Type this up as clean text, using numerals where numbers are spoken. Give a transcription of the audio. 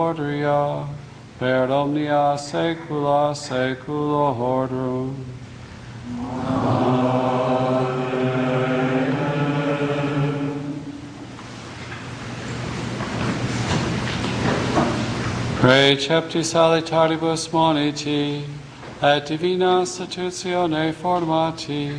misericordia, per omnia saecula saeculorum. Precepti salitaribus moniti, et divina institutione formati,